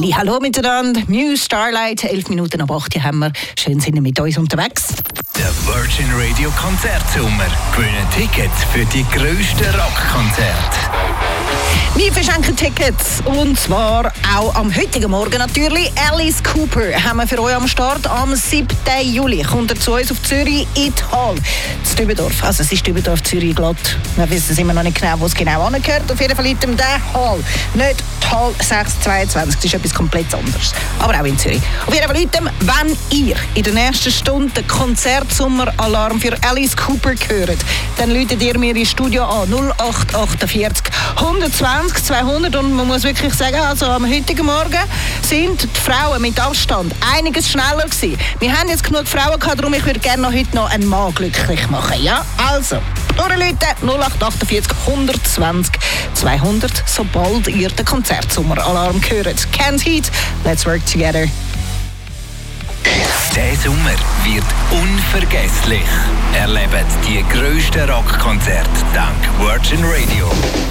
Hallo miteinander, New Starlight, 11 Minuten ab 8 haben wir. Schön sind ihr mit uns unterwegs. Der Virgin Radio Konzertsommer. Gewinnen Tickets für die grössten Rockkonzerte. Wir verschenken Tickets und zwar auch am heutigen Morgen natürlich. Alice Cooper haben wir für euch am Start am 7. Juli. Kommt er zu uns auf Zürich in die Hall. Das Dübendorf, also es ist Dübendorf, Zürich, glatt. Wir wissen es immer noch nicht genau, wo es genau angehört. Auf jeden Fall in dem Hall, nicht die Hall 622, das ist etwas komplett anderes. Aber auch in Zürich. Auf jeden Fall, Leute, wenn ihr in der nächsten Stunde den Konzertsommer-Alarm für Alice Cooper hört, dann läutet ihr mir ins Studio an 0848 120 200 und man muss wirklich sagen, also am heutigen Morgen sind die Frauen mit Abstand einiges schneller gewesen. Wir haben jetzt genug Frauen gehabt, darum ich würde gerne heute noch einen Mann glücklich machen. Ja, also, durchläuten 0848 120 200, sobald ihr den Konzertsommer-Alarm hört. Can't Heat, let's work together. Der Sommer wird unvergesslich. Erlebt die grössten Rockkonzerte dank Virgin Radio.